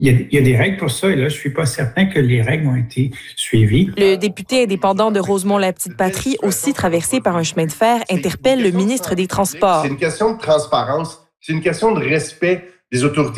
il y a des règles pour ça, et là, je suis pas certain que les règles ont été suivies. Le député indépendant de Rosemont-la-Petite-Patrie, aussi traversé par un chemin de fer, interpelle le ministre des Transports. C'est une question de transparence, c'est une question de respect des autorités